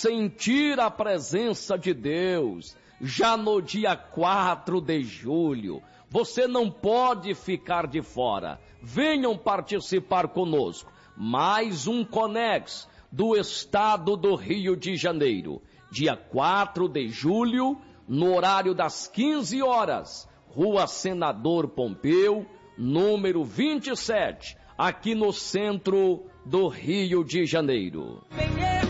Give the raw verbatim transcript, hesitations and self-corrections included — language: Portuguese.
sentir a presença de Deus já no dia quatro de julho. Você não pode ficar de fora. Venham participar conosco. Mais um Conex do estado do Rio de Janeiro. Dia quatro de julho, no horário das quinze horas. Rua Senador Pompeu, número vinte e sete, aqui no centro do Rio de Janeiro.